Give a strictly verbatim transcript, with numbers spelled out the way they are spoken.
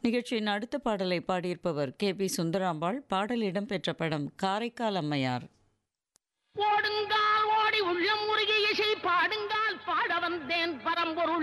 நிகழ்ச்சியின் அடுத்த பாடலை பாடியிருப்பவர் கே பி சுந்தராம்பாள். பாடல் இடம்பெற்ற படம் காரைக்கால் அம்மையார். ஓடுங்கால் ஓடி உள்ளம் முருகிய இசை பாடுங்கால் பாட வந்தேன் பரம்பொருள்